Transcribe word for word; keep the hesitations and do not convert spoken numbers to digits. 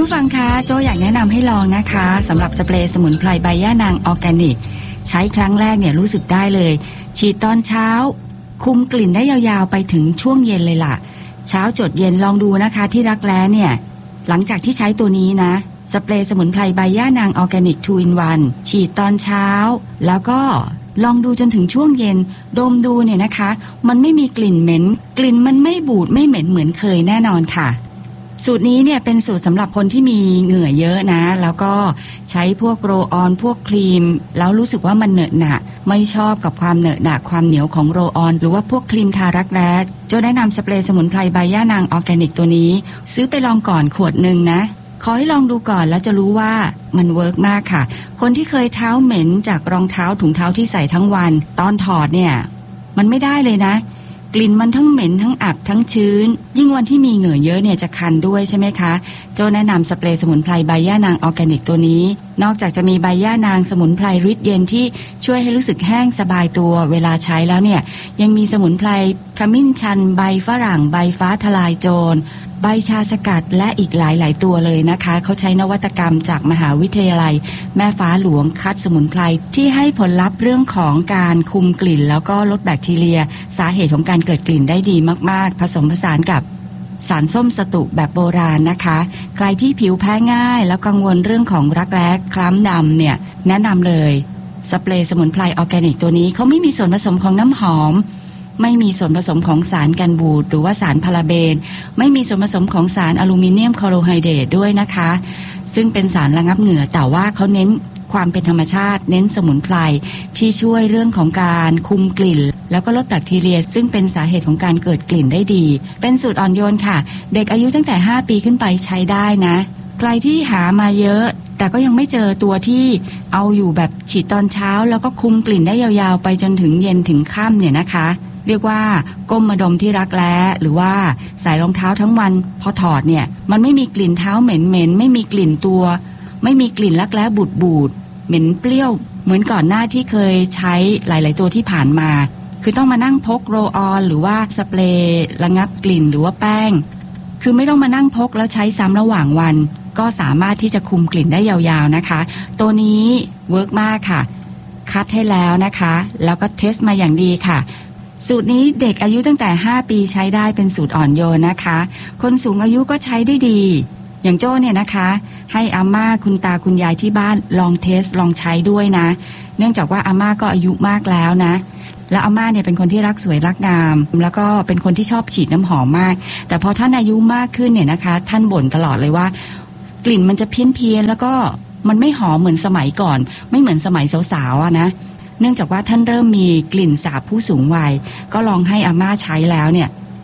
ผู้ฟังคะโจอยากแนะนำให้ลองนะคะสำหรับสเปรย์สมุนไพรใบย่านางออร์แกนิกใช้ครั้งแรกเนี่ยรู้สึกได้เลยฉีดตอนเช้าคุมกลิ่นได้ยาวๆไปถึงช่วงเย็นเลยล่ะเช้าจดเย็นลองดูนะคะที่รักแร้เนี่ยหลังจากที่ใช้ตัวนี้นะสเปรย์สมุนไพรใบย่านางออร์แกนิก ทู อิน วัน ฉีดตอนเช้าแล้วก็ลองดูจนถึงช่วงเย็นดมดูเนี่ยนะคะมันไม่มีกลิ่นเหม็นกลิ่นมันไม่บูดไม่เหม็นเหมือนเคยแน่นอนค่ะสูตรนี้เนี่ยเป็นสูตรสำหรับคนที่มีเหงื่อเยอะนะแล้วก็ใช้พวกโรลออนพวกครีมแล้วรู้สึกว่ามันเหนอะหนะไม่ชอบกับความเหนอะหนะความเหนียวของโรลออนหรือว่าพวกครีมทารักแร้โจแนะนำสเปรย์สมุนไพรใบย่านางออร์แกนิกตัวนี้ซื้อไปลองก่อนขวดนึงนะขอให้ลองดูก่อนแล้วจะรู้ว่ามันเวิร์กมากค่ะคนที่เคยเท้าเหม็นจากรองเท้าถุงเท้าที่ใส่ทั้งวันตอนถอดเนี่ยมันไม่ได้เลยนะกลิ่นมันทั้งเหม็นทั้งอับทั้งชื้นยิ่งวันที่มีเหงื่อเยอะเนี่ยจะคันด้วยใช่ไหมคะโจแนะนำสเปรย์สมุนไพรใบย่านางออร์แกนิกตัวนี้นอกจากจะมีใบย่านางสมุนไพรฤทธิ์เย็นที่ช่วยให้รู้สึกแห้งสบายตัวเวลาใช้แล้วเนี่ยยังมีสมุนไพรขมิ้นชันใบฝรั่งใบฟ้าทลายโจรใบชาสกัดและอีกหลายๆตัวเลยนะคะเขาใช้นวัตกรรมจากมหาวิทยาลัยแม่ฟ้าหลวงคัดสมุนไพรที่ให้ผลลัพธ์เรื่องของการคุมกลิ่นแล้วก็ลดแบคทีเรียสาเหตุของการเกิดกลิ่นได้ดีมากๆผสมผสานกับสารส้มสตุแบบโบราณนะคะใครที่ผิวแพ้ง่ายแล้วกังวลเรื่องของรักแร้คล้ำดำเนี่ยแนะนำเลยสเปรย์สมุนไพรออร์แกนิกตัวนี้เขาไม่มีส่วนผสมของน้ำหอมไม่มีส่วนผสมของสารกันบูดหรือว่าสารพาราเบนไม่มีส่วนผสมของสารอลูมิเนียมคลอโรไฮเดรตด้วยนะคะซึ่งเป็นสารระงับเหงื่อแต่ว่าเขาเน้นความเป็นธรรมชาติเน้นสมุนไพรที่ช่วยเรื่องของการคุมกลิ่นแล้วก็ลดแบคทีเรียซึ่งเป็นสาเหตุของการเกิดกลิ่นได้ดีเป็นสูตรอ่อนโยนค่ะเด็กอายุตั้งแต่ห้าปีขึ้นไปใช้ได้นะใครที่หามาเยอะแต่ก็ยังไม่เจอตัวที่เอาอยู่แบบฉีดตอนเช้าแล้วก็คุมกลิ่นได้ยาวๆไปจนถึงเย็นถึงค่ำเนี่ยนะคะเรียกว่าก้มมาดมที่รักแร้หรือว่าใส่รองเท้าทั้งวันพอถอดเนี่ยมันไม่มีกลิ่นเท้าเหม็นๆไม่มีกลิ่นตัวไม่มีกลิ่นรักแร้บูดๆเหม็นเปรี้ยวเหมือนก่อนหน้าที่เคยใช้หลายๆตัวที่ผ่านมาคือต้องมานั่งพกโรลออนหรือว่าสเปรย์ระงับกลิ่นหรือว่าแป้งคือไม่ต้องมานั่งพกแล้วใช้ซ้ำระหว่างวันก็สามารถที่จะคุมกลิ่นได้ยาวๆนะคะตัวนี้เวิร์กมากค่ะคัดให้แล้วนะคะแล้วก็เทสมาอย่างดีค่ะสูตรนี้เด็กอายุตั้งแต่ห้าปีใช้ได้เป็นสูตรอ่อนโยนนะคะคนสูงอายุก็ใช้ได้ดีอย่างโจ้เนี่ยนะคะให้อาม่าคุณตาคุณยายที่บ้านลองเทสลองใช้ด้วยนะเนื่องจากว่าอาม่าก็อายุมากแล้วนะแล้วอาม่าเนี่ยเป็นคนที่รักสวยรักงามแล้วก็เป็นคนที่ชอบฉีดน้ำหอมมากแต่พอท่านอายุมากขึ้นเนี่ยนะคะท่านบ่นตลอดเลยว่ากลิ่นมันจะเพี้ยนเพี้ยนแล้วก็มันไม่หอมเหมือนสมัยก่อนไม่เหมือนสมัยสาวๆอ่ะนะเนื่องจากว่าท่านเริ่มมีกลิ่นสาบผู้สูงวัยก็ลองให้อาม่าใช้แล้วเนี่ย